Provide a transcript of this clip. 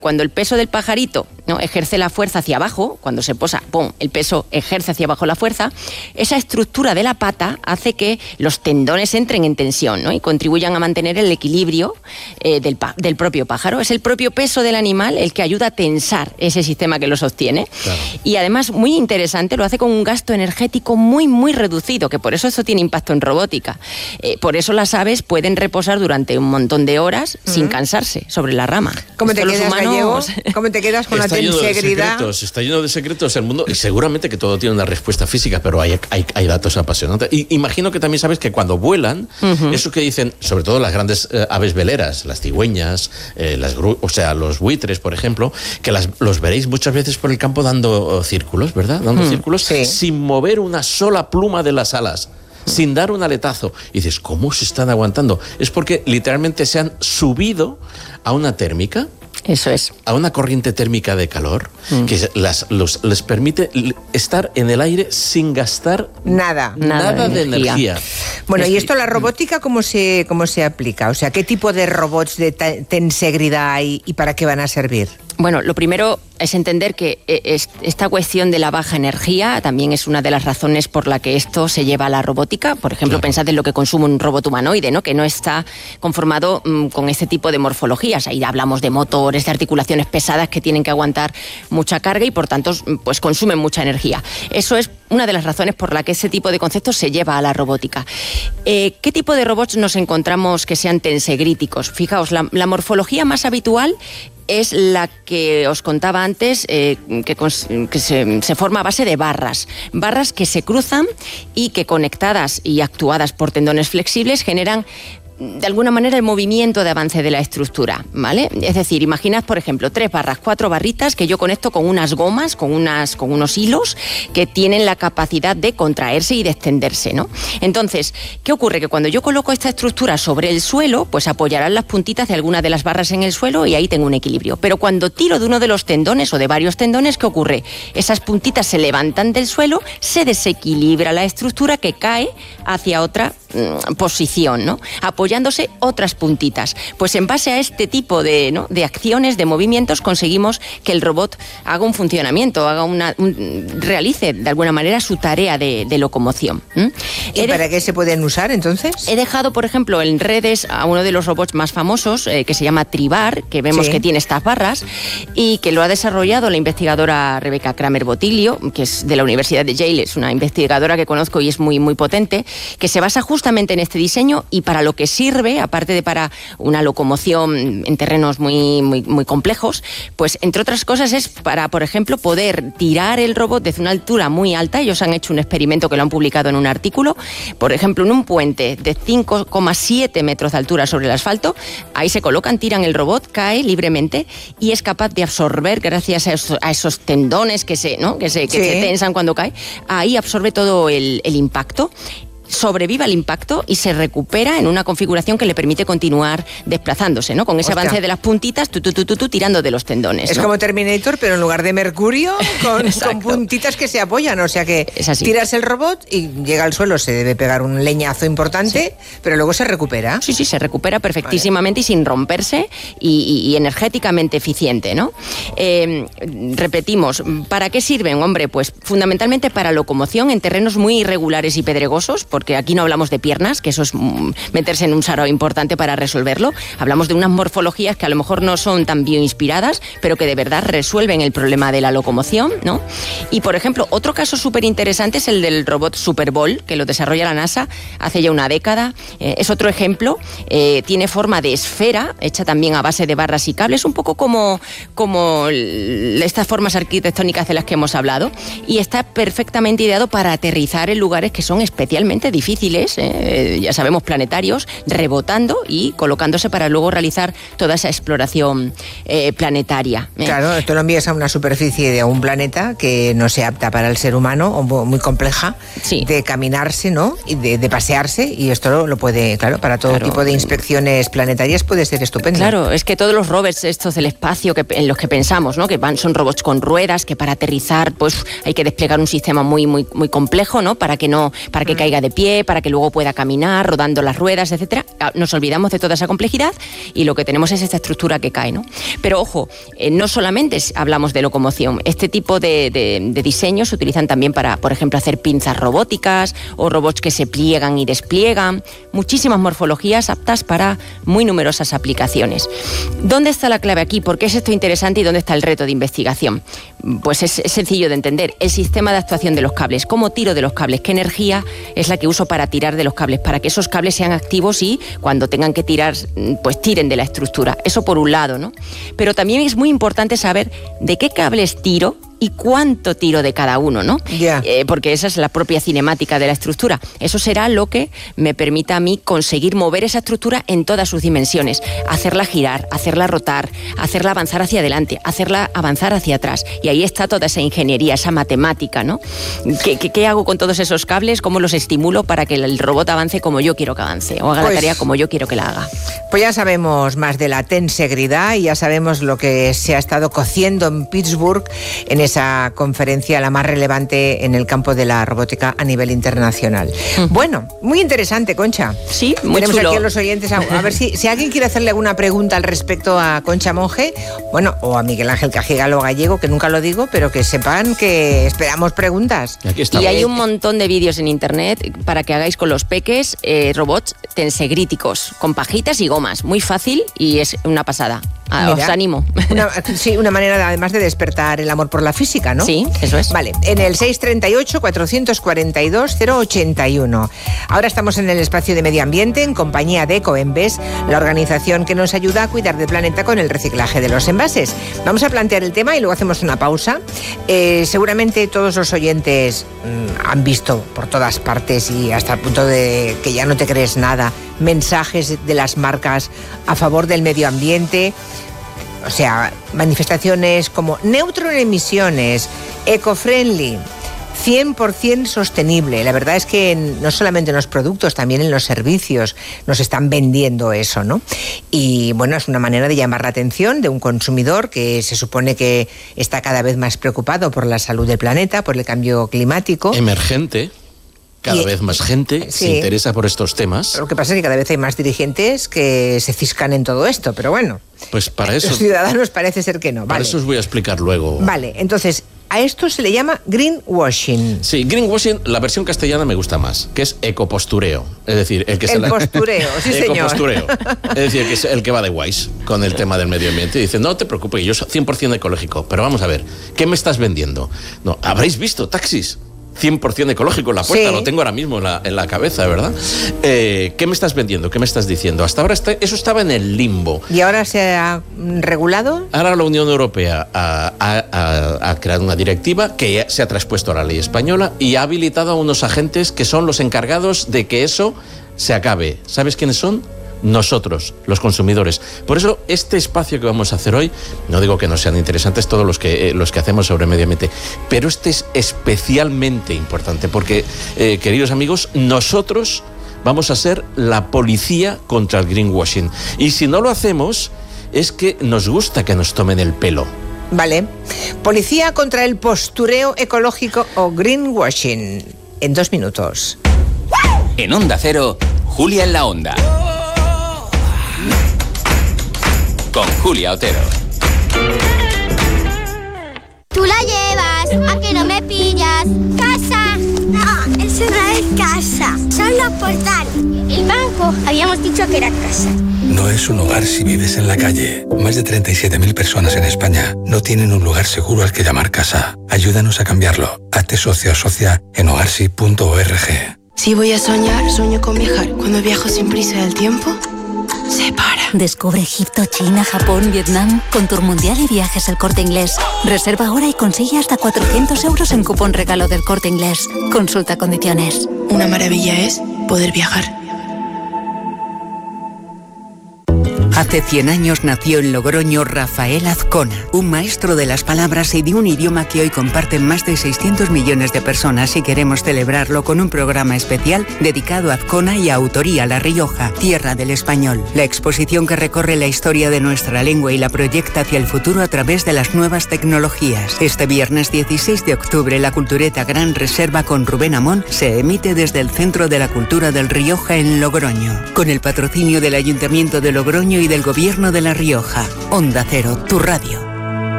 Cuando el peso del pajarito, ¿no?, ejerce la fuerza hacia abajo, cuando se posa, ¡pum!, el peso ejerce hacia abajo la fuerza, esa estructura de la pata hace que los tendones entren en tensión, ¿no?, y contribuyan a mantener el equilibrio del propio pájaro. Es el propio peso del animal el que ayuda a tensar ese sistema que lo sostiene. Claro. Y además, muy interesante, lo hace con un gasto energético muy, muy reducido, que por eso esto tiene impacto en robótica. Por eso las aves pueden reposar durante un montón de horas sin cansarse sobre la rama. ¿Cómo te quedas, Gallego? ¿Cómo te quedas con la tensegridad? Está lleno de secretos el mundo, y seguramente que todo tiene una respuesta física, pero hay datos apasionantes. Y imagino que también sabes que cuando vuelan, eso que dicen, sobre todo las grandes aves veleras, las cigüeñas, los buitres, por ejemplo, que los veréis muchas veces por el campo dando círculos, ¿verdad? Dando círculos, sí, sin mover una sola pluma de las alas, sin dar un aletazo. Y dices, ¿cómo se están aguantando? Es porque literalmente se han subido a una térmica. Eso es. A una corriente térmica de calor que les permite estar en el aire sin gastar nada de energía. Bueno, ¿y esto la robótica cómo se aplica? O sea, ¿qué tipo de robots de tensegridad hay y para qué van a servir? Bueno, lo primero es entender que esta cuestión de la baja energía también es una de las razones por la que esto se lleva a la robótica. Por ejemplo, pensad en lo que consume un robot humanoide, ¿no?, que no está conformado con este tipo de morfologías. Ahí hablamos de motores, de articulaciones pesadas que tienen que aguantar mucha carga y por tanto pues consumen mucha energía. Eso es una de las razones por la que ese tipo de conceptos se lleva a la robótica. ¿Qué tipo de robots nos encontramos que sean tensegríticos? Fijaos, la morfología más habitual es la que os contaba antes, que se forma a base de barras que se cruzan y que, conectadas y actuadas por tendones flexibles, generan de alguna manera el movimiento de avance de la estructura, ¿vale? Es decir, imaginad, por ejemplo, 3 barras, 4 barritas que yo conecto con unas gomas, con unos hilos que tienen la capacidad de contraerse y de extenderse, ¿no? Entonces, ¿qué ocurre? Que cuando yo coloco esta estructura sobre el suelo, pues apoyarán las puntitas de alguna de las barras en el suelo y ahí tengo un equilibrio. Pero cuando tiro de uno de los tendones o de varios tendones, ¿qué ocurre? Esas puntitas se levantan del suelo, se desequilibra la estructura que cae hacia otra posición, ¿no?, apoyándose otras puntitas. Pues en base a este tipo de acciones, de movimientos, conseguimos que el robot haga un funcionamiento, realice de alguna manera su tarea de locomoción. ¿Y para qué se pueden usar entonces? He dejado, por ejemplo, en redes a uno de los robots más famosos, que se llama Tribar, que vemos que tiene estas barras y que lo ha desarrollado la investigadora Rebecca Kramer-Botilio, que es de la Universidad de Yale, es una investigadora que conozco y es muy, muy potente, que se basa justamente en este diseño y para lo que sirve, aparte de para una locomoción en terrenos muy, muy, muy complejos, pues entre otras cosas es para, por ejemplo, poder tirar el robot desde una altura muy alta. Ellos han hecho un experimento que lo han publicado en un artículo, por ejemplo, en un puente de 5,7 metros de altura sobre el asfalto. Ahí se colocan, tiran el robot, cae libremente y es capaz de absorber, gracias a esos tendones que se tensan cuando cae, ahí absorbe todo el impacto, sobrevive al impacto y se recupera en una configuración que le permite continuar desplazándose, ¿no?, con ese avance de las puntitas, tirando de los tendones, ¿no? Es como Terminator, pero en lugar de mercurio, con puntitas que se apoyan. O sea que tiras el robot y llega al suelo, se debe pegar un leñazo importante, pero luego se recupera. Sí, se recupera perfectísimamente y sin romperse y energéticamente eficiente, ¿no? Repetimos, ¿para qué sirven? Hombre, pues fundamentalmente para locomoción en terrenos muy irregulares y pedregosos, porque aquí no hablamos de piernas, que eso es meterse en un sarao importante para resolverlo. Hablamos de unas morfologías que a lo mejor no son tan bioinspiradas, pero que de verdad resuelven el problema de la locomoción, ¿no? Y, por ejemplo, otro caso súper interesante es el del robot Super Bowl, que lo desarrolla la NASA hace ya una década. Es otro ejemplo. Tiene forma de esfera, hecha también a base de barras y cables, un poco como estas formas arquitectónicas de las que hemos hablado, y está perfectamente ideado para aterrizar en lugares que son especialmente difíciles, ya sabemos, planetarios, rebotando y colocándose para luego realizar toda esa exploración planetaria. Claro, esto lo envías a una superficie de un planeta que no sea apta para el ser humano, o muy compleja, de caminarse, ¿no?, y de pasearse, y esto lo puede, para todo tipo de inspecciones planetarias puede ser estupendo. Claro, es que todos los rovers estos del espacio en los que pensamos, ¿no?, que son robots con ruedas, que para aterrizar pues hay que desplegar un sistema muy, muy, muy complejo, ¿no?, para que caiga de pie para que luego pueda caminar, rodando las ruedas, etcétera. Nos olvidamos de toda esa complejidad y lo que tenemos es esta estructura que cae, ¿no? Pero ojo, no solamente hablamos de locomoción. Este tipo de diseños se utilizan también para, por ejemplo, hacer pinzas robóticas o robots que se pliegan y despliegan. Muchísimas morfologías aptas para muy numerosas aplicaciones. ¿Dónde está la clave aquí? ¿Por qué es esto interesante y dónde está el reto de investigación? Pues es sencillo de entender. El sistema de actuación de los cables. ¿Cómo tiro de los cables? ¿Qué energía es la que uso para tirar de los cables? Para que esos cables sean activos y cuando tengan que tirar, pues tiren de la estructura. Eso por un lado, ¿no? Pero también es muy importante saber de qué cables tiro y cuánto tiro de cada uno, ¿no? Yeah. Porque esa es la propia cinemática de la estructura. Eso será lo que me permita a mí conseguir mover esa estructura en todas sus dimensiones, hacerla girar, hacerla rotar, hacerla avanzar hacia adelante, hacerla avanzar hacia atrás. Y ahí está toda esa ingeniería, esa matemática, ¿no? ¿Qué hago con todos esos cables? ¿Cómo los estimulo para que el robot avance como yo quiero que avance o haga la tarea como yo quiero que la haga? Pues ya sabemos más de la tensegridad y ya sabemos lo que se ha estado cociendo en Pittsburgh en esa conferencia, la más relevante en el campo de la robótica a nivel internacional. Bueno, muy interesante, Concha. Sí, muy Tenemos chulo. aquí a los oyentes, a ver si alguien quiere hacerle alguna pregunta al respecto a Concha Monge, bueno, o a Miguel Ángel Cajigalo Gallego, que nunca lo digo, pero que sepan que esperamos preguntas. Y hay un montón de vídeos en internet para que hagáis con los peques robots tensegríticos, con pajitas y gomas. Muy fácil y es una pasada. Mira, os animo. Una manera además de despertar el amor por la física, ¿no? Sí, eso es. Vale, en el 638-442-081. Ahora estamos en el espacio de medio ambiente en compañía de Ecoembes, la organización que nos ayuda a cuidar del planeta con el reciclaje de los envases. Vamos a plantear el tema y luego hacemos una pausa. Seguramente todos los oyentes han visto por todas partes y hasta el punto de que ya no te crees nada, mensajes de las marcas a favor del medio ambiente. O sea, manifestaciones como neutro en emisiones, eco-friendly, 100% sostenible. La verdad es que no solamente en los productos, también en los servicios nos están vendiendo eso, ¿no? Y bueno, es una manera de llamar la atención de un consumidor que se supone que está cada vez más preocupado por la salud del planeta, por el cambio climático. Emergente. Cada vez más gente se interesa por estos temas. Lo que pasa es que cada vez hay más dirigentes que se ciscan en todo esto, pero bueno. Pues para eso... Los ciudadanos parece ser que no. Para eso os voy a explicar luego. Vale, entonces, a esto se le llama greenwashing. Sí, greenwashing, la versión castellana me gusta más, que es ecopostureo. Es decir, el que el postureo, sí señor. Ecopostureo. Es decir, que es el que va de guays con el tema del medio ambiente. Y dice, no te preocupes, yo soy 100% ecológico. Pero vamos a ver, ¿qué me estás vendiendo? No, habréis visto taxis 100% ecológico en la puerta, lo tengo ahora mismo en la cabeza, ¿verdad? ¿Qué me estás vendiendo? ¿Qué me estás diciendo? Hasta ahora eso estaba en el limbo. ¿Y ahora se ha regulado? Ahora la Unión Europea ha creado una directiva que se ha traspuesto a la ley española y ha habilitado a unos agentes que son los encargados de que eso se acabe. ¿Sabes quiénes son? Nosotros, los consumidores. Por eso, este espacio que vamos a hacer hoy, no digo que no sean interesantes todos los que hacemos sobre medio ambiente, pero este es especialmente importante porque, queridos amigos, nosotros vamos a ser la policía contra el greenwashing. Y si no lo hacemos, es que nos gusta que nos tomen el pelo. Vale. Policía contra el postureo ecológico o greenwashing. En 2 minutos. En Onda Cero, Julia en la Onda. Con Julia Otero. Tú la llevas, ¿a que no me pillas? ¡Casa! No, eso no es casa, son los portales. El banco, habíamos dicho que era casa. No es un hogar si vives en la calle. Más de 37.000 personas en España no tienen un lugar seguro al que llamar casa. Ayúdanos a cambiarlo. Hazte socio o socia en hogarsi.org. Si voy a soñar, sueño con viajar. Cuando viajo sin prisa del tiempo, se para. Descubre Egipto, China, Japón, Vietnam con Tour Mundial y Viajes El Corte Inglés. Reserva ahora y consigue hasta 400 euros en cupón regalo del Corte Inglés. Consulta condiciones. Una maravilla es poder viajar. Hace 100 años nació en Logroño Rafael Azcona, un maestro de las palabras y de un idioma que hoy comparten más de 600 millones de personas, y queremos celebrarlo con un programa especial dedicado a Azcona y a Autoría La Rioja, tierra del español. La exposición que recorre la historia de nuestra lengua y la proyecta hacia el futuro a través de las nuevas tecnologías. Este viernes 16 de octubre, la Cultureta Gran Reserva con Rubén Amón se emite desde el Centro de la Cultura del Rioja en Logroño, con el patrocinio del Ayuntamiento de Logroño y del Gobierno de La Rioja. Onda Cero, tu radio.